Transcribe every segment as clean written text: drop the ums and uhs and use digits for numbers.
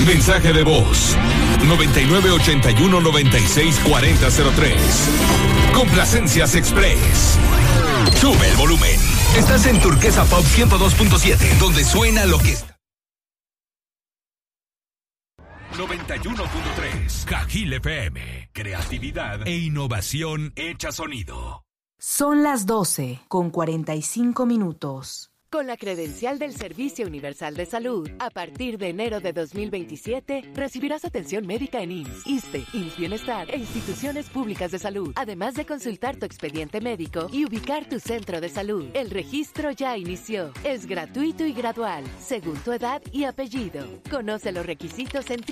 Mensaje de voz 9981964003. Complacencias Express. Sube el volumen. Estás en Turquesa Pop 102.7, donde suena lo que está. 91.3 Cajil FM. Creatividad e innovación hecha sonido. Son las 12:45. Con la credencial del Servicio Universal de Salud, a partir de enero de 2027, recibirás atención médica en IMSS, ISSSTE, IMSS Bienestar e instituciones públicas de salud, además de consultar tu expediente médico y ubicar tu centro de salud. El registro ya inició. Es gratuito y gradual, según tu edad y apellido. Conoce los requisitos en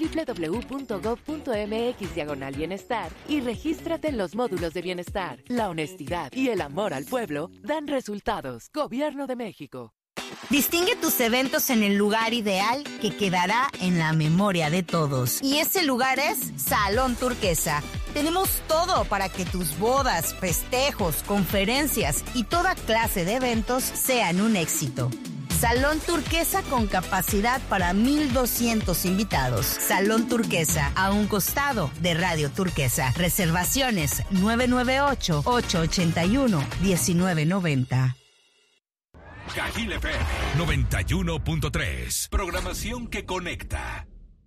www.gov.mx/bienestar y regístrate en los módulos de bienestar. La honestidad y el amor al pueblo dan resultados. Gobierno de México. Distingue tus eventos en el lugar ideal que quedará en la memoria de todos. Y ese lugar es Salón Turquesa. Tenemos todo para que tus bodas, festejos, conferencias y toda clase de eventos sean un éxito. Salón Turquesa con capacidad para 1,200 invitados. Salón Turquesa, a un costado de Radio Turquesa. Reservaciones 998-881-1990. Cajil FM 91.3. Programación que conecta.